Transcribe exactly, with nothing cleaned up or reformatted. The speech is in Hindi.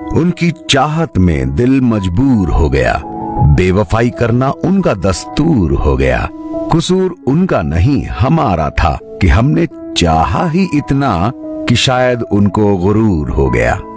उनकी चाहत में दिल मजबूर हो गया। बेवफाई करना उनका दस्तूर हो गया। कसूर उनका नहीं हमारा था कि हमने चाहा ही इतना कि शायद उनको गुरूर हो गया।